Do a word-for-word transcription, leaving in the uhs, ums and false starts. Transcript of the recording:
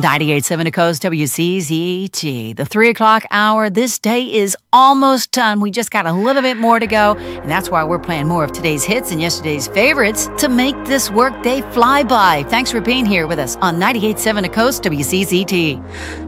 ninety-eight point seven to Coast W C Z T. The three o'clock hour. This day is almost done. We just got a little bit more to go, and that's why we're playing more of today's hits and yesterday's favorites to make this workday fly by. Thanks for being here with us on ninety-eight point seven to Coast W C Z T.